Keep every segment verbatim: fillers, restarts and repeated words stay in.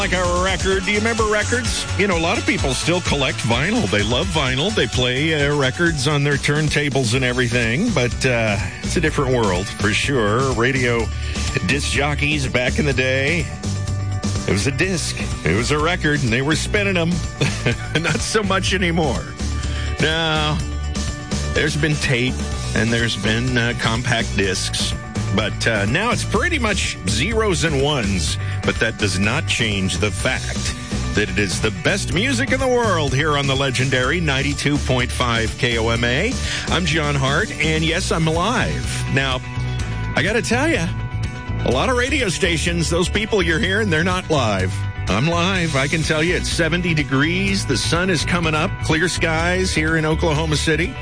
Like a record. Do you remember records? You know, a lot of people still collect vinyl. They love vinyl. They play uh, records on their turntables and everything, but uh, it's a different world for sure. Radio disc jockeys back in the day, it was a disc. It was a record, and they were spinning them. Not so much anymore. Now, there's been tape, and there's been uh, compact discs. But uh, now it's pretty much zeros and ones. But that does not change the fact that it is the best music in the world here on the legendary ninety-two point five K O M A. I'm John Hart, and yes, I'm live. Now, I got to tell you, a lot of radio stations, those people you're hearing, they're not live. I'm live. I can tell you it's seventy degrees. The sun is coming up. Clear skies here in Oklahoma City.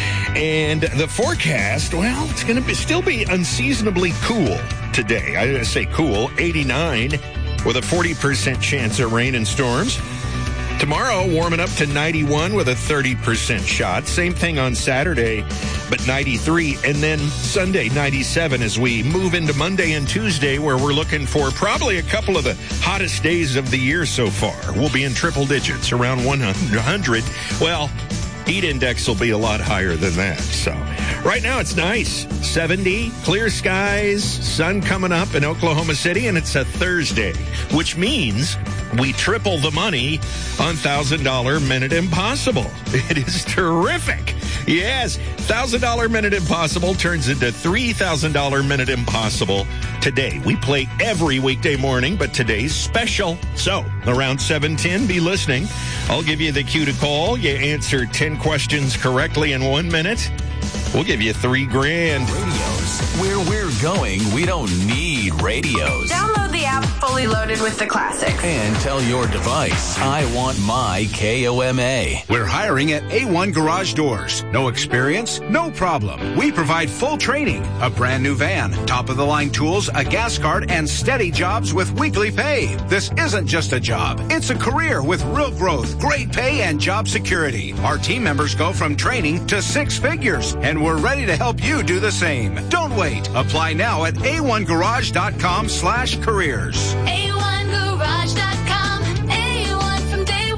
And the forecast, well, it's going to be, still be unseasonably cool today. I say cool, eighty-nine with a forty percent chance of rain and storms. Tomorrow, warming up to ninety-one with a thirty percent shot. Same thing on Saturday, but ninety-three. And then Sunday, ninety-seven as we move into Monday and Tuesday, where we're looking for probably a couple of the hottest days of the year so far. We'll be in triple digits, around one hundred. Well, heat index will be a lot higher than that. So right now it's nice. seventy, clear skies, sun coming up in Oklahoma City, and it's a Thursday, which means we triple the money on one thousand dollars Minute Impossible. It is terrific. Yes, one thousand dollars Minute Impossible turns into three thousand dollars Minute Impossible today. We play every weekday morning, but today's special. So, around seven ten, be listening. I'll give you the cue to call. You answer ten questions correctly in one minute. We'll give you three grand. Radios. Where we're going, we don't need radios. Download the app fully loaded with the classics. And tell your device, I want my K O M A. We're hiring at A one Garage Doors. No experience? No problem. We provide full training, a brand new van, top-of-the-line tools, a gas card, and steady jobs with weekly pay. This isn't just a job. It's a career with real growth, great pay, and job security. Our team members go from training to six figures, and we're ready to help you do the same. Don't wait. Apply now at A one garage dot com slash careers. A one garage dot com. A one from day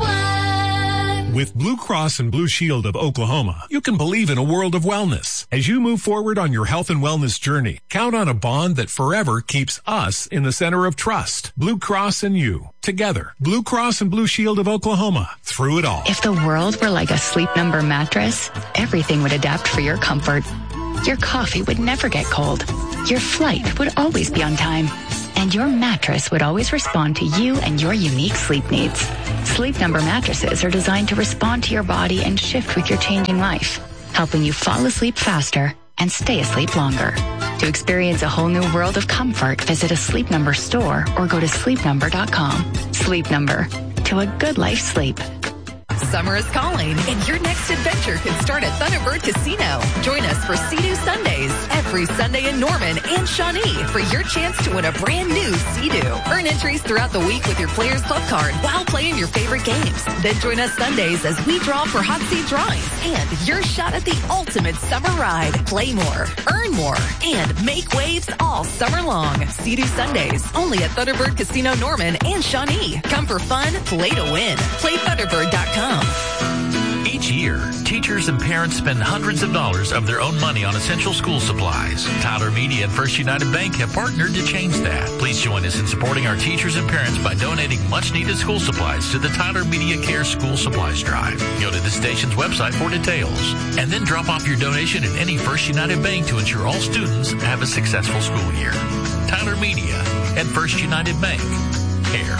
one. With Blue Cross and Blue Shield of Oklahoma, you can believe in a world of wellness. As you move forward on your health and wellness journey, count on a bond that forever keeps us in the center of trust. Blue Cross and you. Together. Blue Cross and Blue Shield of Oklahoma. Through it all. If the world were like a Sleep Number mattress, everything would adapt for your comfort. Your coffee would never get cold. Your flight would always be on time. And your mattress would always respond to you and your unique sleep needs. Sleep Number mattresses are designed to respond to your body and shift with your changing life, helping you fall asleep faster and stay asleep longer. To experience a whole new world of comfort, visit a Sleep Number store or go to sleep number dot com. Sleep Number. To a good life sleep. Summer is calling, and your next adventure can start at Thunderbird Casino. Join us for Sea-Doo Sundays every Sunday in Norman and Shawnee for your chance to win a brand new Sea-Doo. Earn entries throughout the week with your Players Club card while playing your favorite games. Then join us Sundays as we draw for hot seat drawings and your shot at the ultimate summer ride. Play more, earn more, and make waves all summer long. Sea-Doo Sundays only at Thunderbird Casino Norman and Shawnee. Come for fun, play to win. Play thunderbird dot com. Each year, teachers and parents spend hundreds of dollars of their own money on essential school supplies. Tyler Media and First United Bank have partnered to change that. Please join us in supporting our teachers and parents by donating much-needed school supplies to the Tyler Media Care School Supplies Drive. Go to the station's website for details, and then drop off your donation at any First United Bank to ensure all students have a successful school year. Tyler Media and First United Bank. Care.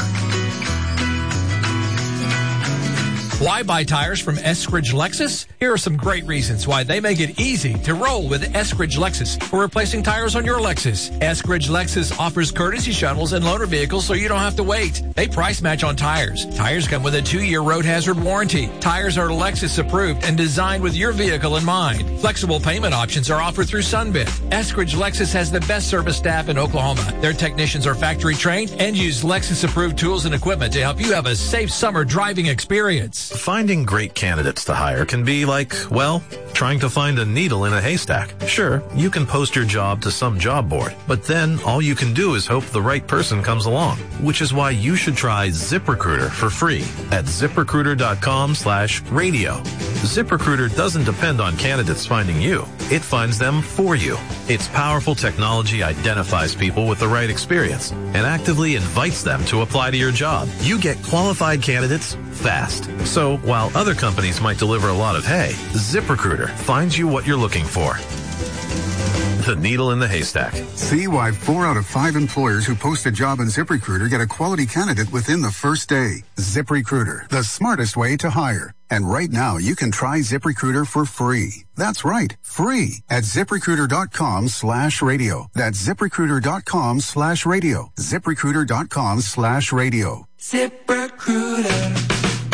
Why buy tires from Eskridge Lexus? Here are some great reasons why they make it easy to roll with Eskridge Lexus for replacing tires on your Lexus. Eskridge Lexus offers courtesy shuttles and loaner vehicles so you don't have to wait. They price match on tires. Tires come with a two-year road hazard warranty. Tires are Lexus approved and designed with your vehicle in mind. Flexible payment options are offered through Sunbit. Eskridge Lexus has the best service staff in Oklahoma. Their technicians are factory trained and use Lexus approved tools and equipment to help you have a safe summer driving experience. Finding great candidates to hire can be like, well, Trying to find a needle in a haystack? Sure, you can post your job to some job board, but then all you can do is hope the right person comes along, which is why you should try ZipRecruiter for free at ZipRecruiter.com slash radio. ZipRecruiter doesn't depend on candidates finding you. It finds them for you. Its powerful technology identifies people with the right experience and actively invites them to apply to your job. You get qualified candidates fast. So while other companies might deliver a lot of hay, ZipRecruiter finds you what you're looking for. The needle in the haystack. See why four out of five employers who post a job in ZipRecruiter get a quality candidate within the first day. ZipRecruiter, the smartest way to hire. And right now, you can try ZipRecruiter for free. That's right, free at ZipRecruiter.com slash radio. That's ZipRecruiter.com slash radio. ZipRecruiter.com slash radio. ZipRecruiter.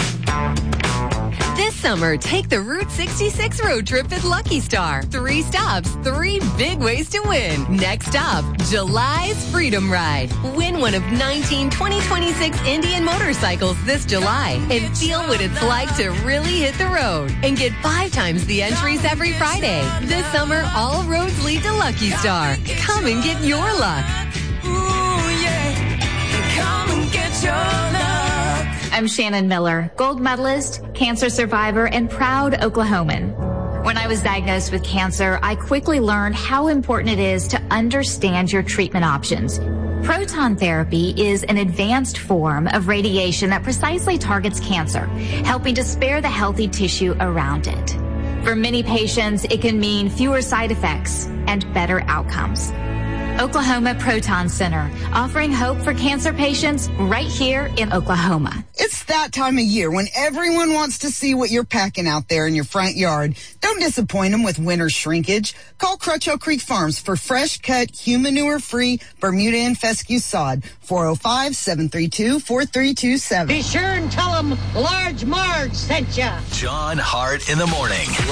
This summer, take the Route sixty-six road trip at Lucky Star. Three stops, three big ways to win. Next up, July's Freedom Ride. Win one of nineteen twenty twenty-six Indian motorcycles this July and feel what it's like to really hit the road. And get five times the entries every Friday. This summer, all roads lead to Lucky Star. Come and get your luck. Ooh, yeah. Come and get your luck. I'm Shannon Miller, gold medalist, cancer survivor, and proud Oklahoman. When I was diagnosed with cancer, I quickly learned how important it is to understand your treatment options. Proton therapy is an advanced form of radiation that precisely targets cancer, helping to spare the healthy tissue around it. For many patients, it can mean fewer side effects and better outcomes. Oklahoma Proton Center, offering hope for cancer patients right here in Oklahoma. It's that time of year when everyone wants to see what you're packing out there in your front yard. Don't disappoint them with winter shrinkage. Call Crutchell Creek Farms for fresh cut, human manure-free Bermuda and fescue sod. four oh five, seven three two, four three two seven. Be sure and tell them Large Marge sent ya. John Hart in the morning.